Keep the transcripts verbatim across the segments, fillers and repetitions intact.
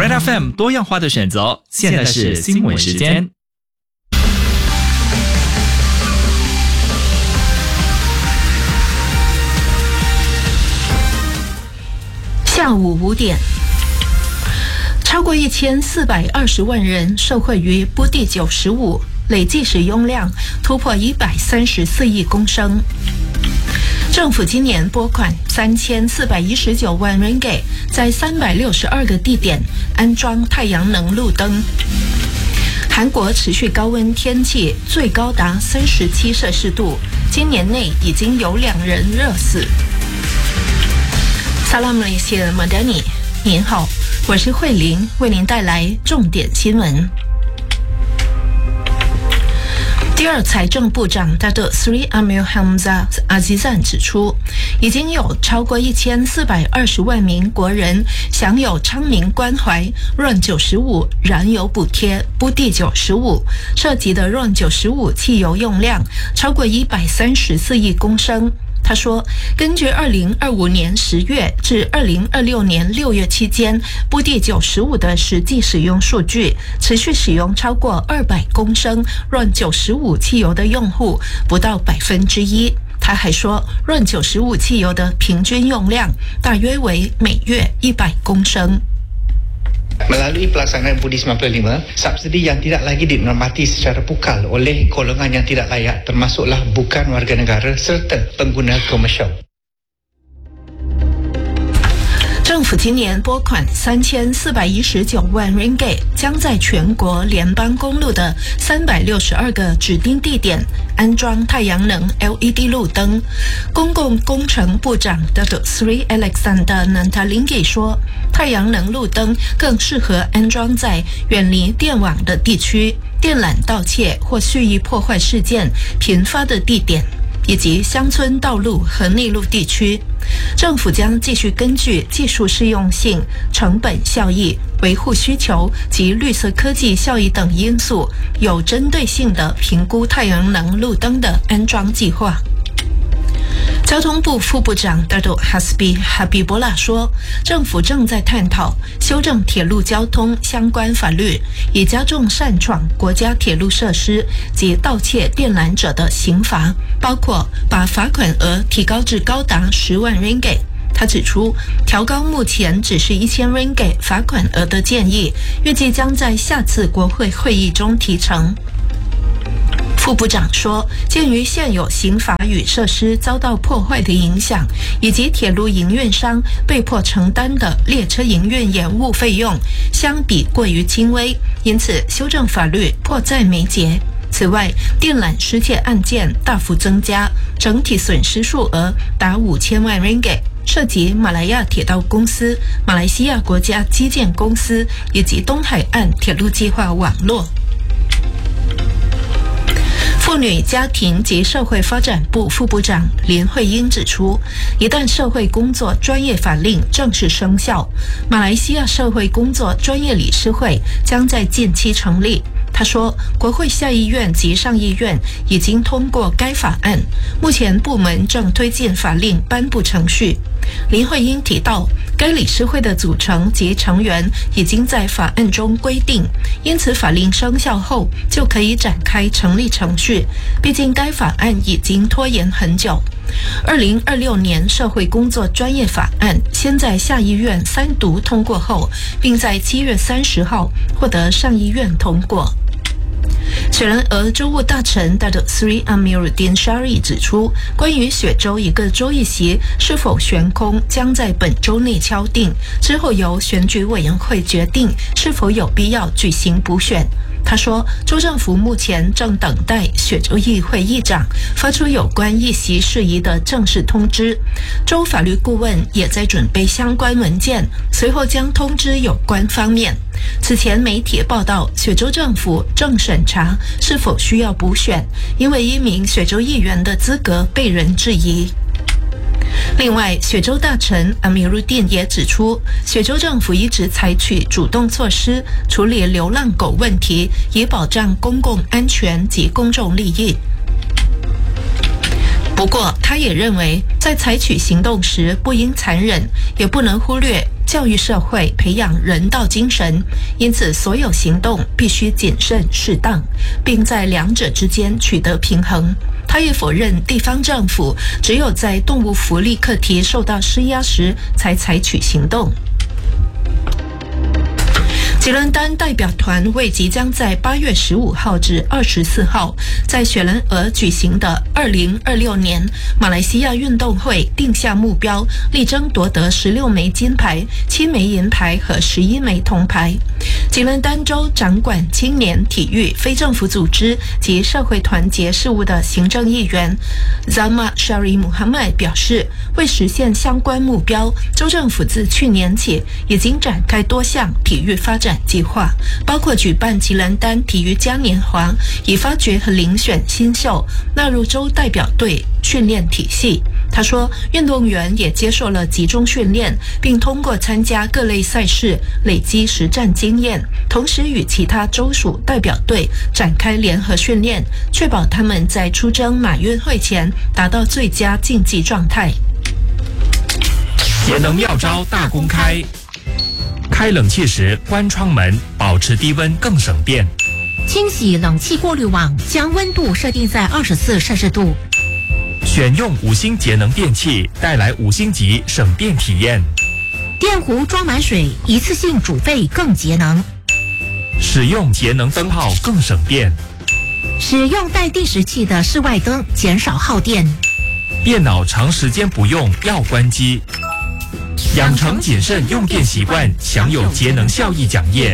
Red F M 多样化的选择，现在是新闻时间。 下午五点，超过一千四百二十万人受惠于布地九十五，累计使用量突破一百三十四亿公升。政府今年拨款三千四百一十九万 ringgit， 在三百六十二个地点安装太阳能路灯。韩国持续高温天气，最高达三十七摄氏度，今年内已经有两人热死。Salam Malaysia Madani， 您好，我是慧玲，为您带来重点新闻。第二财政部长 Datuk Seri Amir Hamzah Azizan 指出，已经有超过一千四百二十万名国人享有昌明关怀 R O N 九十五燃油补贴布地九十五，涉及的 R O N 九十五汽油用量超过一百三十四亿公升。他说，根据二零二五年十月至二零二六年六月期间布地九十五的实际使用数据，持续使用超过二百公升 R O N 九十五汽油的用户不到百分之一。他还说 R O N 九十五汽油的平均用量大约为每月一百公升。 Melalui pelaksanaan Budi sembilan puluh lima, subsidi yang tidak lagi dinormati secara pukal oleh golongan yang tidak layak termasuklah bukan warga negara serta pengguna komersial。 政府今年拨款三千四百一十九万 ringgit， 将在全国联邦公路的三百六十二个指定地点安装太阳能 L E D 路灯。公共工程部长 Datuk Seri Alexander Nantalinggi 说，太阳能路灯更适合安装在远离电网的地区、电缆盗窃或蓄意破坏事件频发的地点，以及乡村道路和内陆地区。政府将继续根据技术适用性、成本效益、维护需求及绿色科技效益等因素，有针对性地评估太阳能路灯的安装计划。交通部副部长 Datuk Hasbi Habibullah 说，政府正在探讨修正铁路交通相关法律，以加重擅闯国家铁路设施及盗窃电缆者的刑罚，包括把罚款额提高至高达十万 ringgit。他指出，调高目前只是一千 ringgit 罚款额的建议，预计将在下次国会会议中提呈。副部长说，鉴于现有刑罚与设施遭到破坏的影响，以及铁路营运商被迫承担的列车营运延误费用相比过于轻微，因此修正法律迫在眉睫。此外，电缆失窃案件大幅增加，整体损失数额达五千万 ringgit， 涉及马来亚铁道公司、马来西亚国家基建公司以及东海岸铁路计划网络。妇女家庭及社会发展部副部长林慧英指出，一旦社会工作专业法令正式生效，马来西亚社会工作专业理事会将在近期成立。他说，国会下议院及上议院已经通过该法案，目前部门正推进法令颁布程序。林慧英提到，该理事会的组成及成员已经在法案中规定，因此法令生效后就可以展开成立程序，毕竟该法案已经拖延很久。二零二六年社会工作专业法案先在下议院三读通过后，并在七月三十号获得上议院通过。雪兰莪州务大臣 Datuk Seri Amiruddin Syari 指出，关于雪州一个州一席是否悬空，将在本周内敲定，之后由选举委员会决定是否有必要举行补选。他说，州政府目前正等待雪州议会议长发出有关议席事宜的正式通知，州法律顾问也在准备相关文件，随后将通知有关方面。此前媒体报道，雪州政府正审查是否需要补选，因为一名雪州议员的资格被人质疑。另外，雪州大臣阿米鲁丁也指出，雪州政府一直采取主动措施处理流浪狗问题，以保障公共安全及公众利益。不过，他也认为，在采取行动时不应残忍，也不能忽略教育社会、培养人道精神，因此所有行动必须谨慎适当，并在两者之间取得平衡。他也否认地方政府只有在动物福利课题受到施压时才采取行动。吉伦丹代表团为即将在八月十五号至二十四号在雪兰莪举行的二零二六年马来西亚运动会定下目标，力争夺得十六枚金牌、七枚银牌和十一枚铜牌。吉伦丹州掌管青年、体育、非政府组织及社会团结事务的行政议员 Zama Shari Muhammad 表示，为实现相关目标，州政府自去年起已经展开多项体育发展计划，包括举办吉兰丹体育嘉年华，以发掘和遴选新秀，纳入州代表队训练体系。他说，运动员也接受了集中训练，并通过参加各类赛事累积实战经验，同时与其他州属代表队展开联合训练，确保他们在出征马运会前达到最佳竞技状态。 节能妙招大公开。开冷气时关窗门，保持低温更省电。 清洗冷气过滤网，将温度设定在二十四摄氏度。 选用五星节能电器，带来五星级省电体验。 电壶装满水，一次性煮沸更节能。 使用节能灯泡更省电。 使用带计时器的室外灯，减少耗电。 电脑长时间不用要关机。养成谨慎用电习惯，享有节能效益奖业。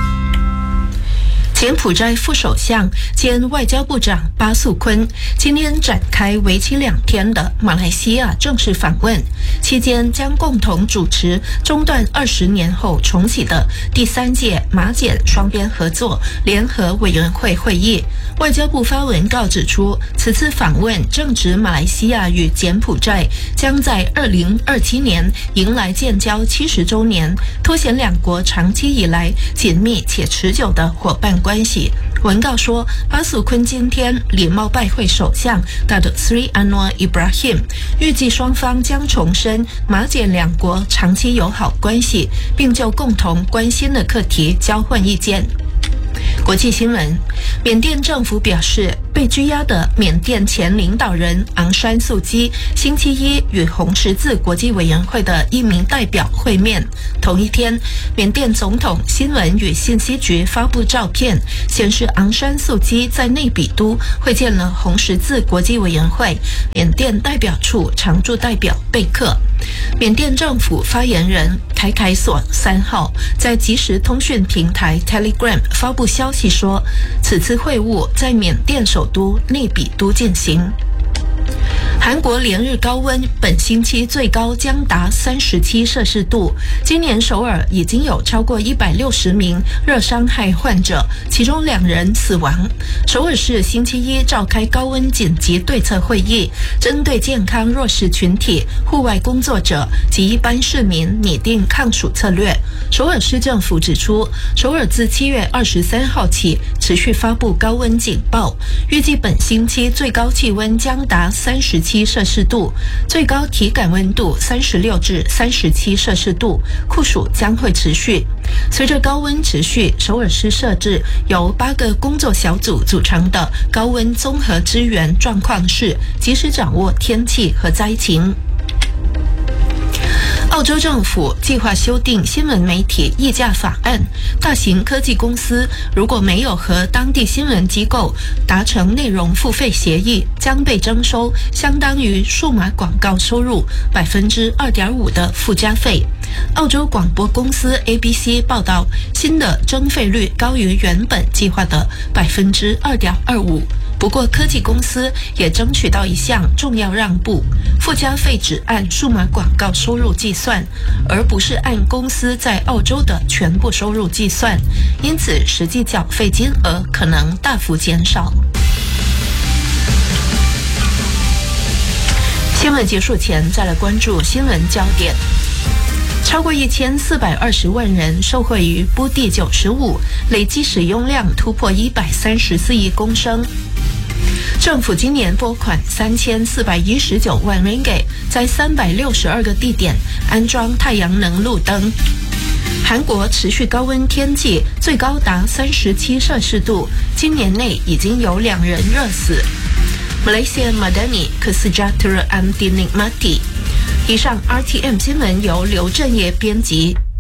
柬埔寨副首相兼外交部长巴素坤今天展开为期两天的马来西亚正式访问，期间将共同主持中断二十年后重启的第三届马柬双边合作联合委员会会议。外交部发文告指出，此次访问正值马来西亚与柬埔寨将在二零二七年迎来建交七十周年，凸显两国长期以来紧密且持久的伙伴关系。文告说，巴素坤今天礼貌拜会首相 Datuk Seri Anwar Ibrahim， 预计双方将重申马柬两国长期友好关系，并就共同关心的课题交换意见。国际新闻，缅甸政府表示，被拘押的缅甸前领导人昂山素基星期一与红十字国际委员会的一名代表会面。同一天，缅甸总统新闻与信息局发布照片，显示昂山素基在内比都会见了红十字国际委员会缅甸代表处常驻代表贝克。缅甸政府发言人凯凯索三号在即时通讯平台 Telegram 发布消息说，此次会晤在缅甸首都内比都进行。韩国连日高温，本星期最高将达三十七摄氏度。今年首尔已经有超过一百六十名热伤害患者，其中两人死亡。首尔市星期一召开高温紧急对策会议，针对健康弱势群体、户外工作者及一般市民拟定抗暑策略。首尔市政府指出，首尔自七月二十三号起持续发布高温警报，预计本星期最高气温将达三十七摄氏度，最高体感温度三十六至三十七摄氏度，酷暑将会持续。随着高温持续，首尔市设置由八个工作小组组成的高温综合支援状况室，及时掌握天气和灾情。澳洲政府计划修订新闻媒体议价法案，大型科技公司如果没有和当地新闻机构达成内容付费协议，将被征收相当于数码广告收入百分之二点五的附加费。澳洲广播公司 A B C 报道，新的征费率高于原本计划的百分之二点二五。不过，科技公司也争取到一项重要让步，附加费只按数码广告收入计算，而不是按公司在澳洲的全部收入计算，因此实际缴费金额可能大幅减少。新闻结束前，再来关注新闻焦点。超过一千四百二十万人受惠于布地九十五，累计使用量突破一百三十四亿公升。 政府今年拨款三千四百一十九万 ringgit， 在三百六十二个地点安装太阳能路灯。韩国持续高温天气，最高达三十七摄氏度，今年内已经有两人热死。Malaysia Madani Kesejahteraan Dinikmati。以上 R T M 新闻由刘正业编辑。